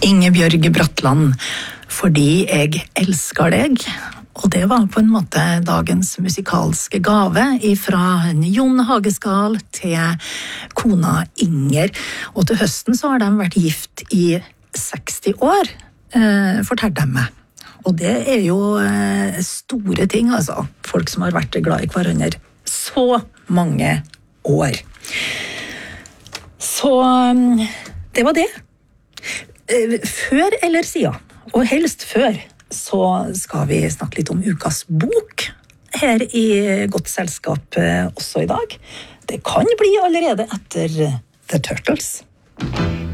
Ingebjørg Bratland, fordi jeg elsker deg. Og det var på en måte dagens musikalske gave fra Jon Hageskal til kona Inger. Og til høsten så har de vært gift i 60 år, fortalte de meg. Og det er jo store ting, altså. Folk som har vært glad i hverandre så mange år. Så det var det. Før eller siden, og helst før, så skal vi snakke litt om ukas bok her i Godt Selskap også i dag. Det kan bli allerede etter The Turtles.